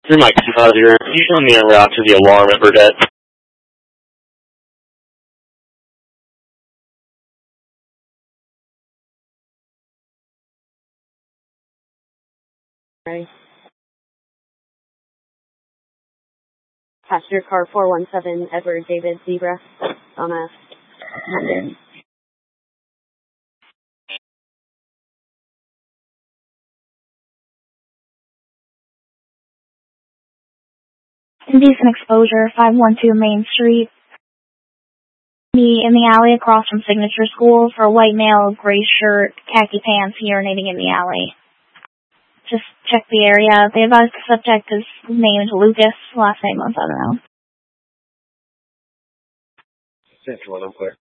Through my compositor, can you show me en route to the alarm at Burdett? Ready. Passenger car 417, Edward David Zebra, on a Monday. Indecent exposure, 512 Main Street. Me in the alley across from Signature School for a white male, gray shirt, khaki pants, urinating in the alley. Just check the area. They advised the subject, his name is Lucas, last name was, I don't know. Central, I'm clear.